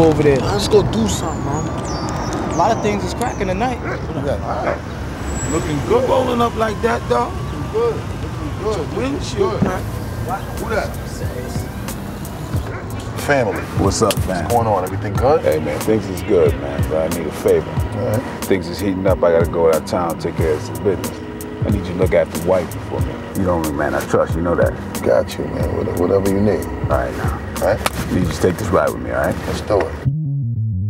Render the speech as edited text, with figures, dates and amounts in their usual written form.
do over there? Let's go do something, man. A lot of things is cracking tonight. Looking good rolling up like that, dog. Looking good. Looking good. Windshield crack. Who that? Family. What's up, man? What's going on? Everything good? Hey, man, things is good, man, but I need a favor. All right. Things is heating up. I gotta go out of town, take care of some business. I need you to look after the wife for me. You know me, man. I trust you. Know that. Got you, man. Whatever you need. All right, now. All right? You just take this ride with me, all right? Let's do it.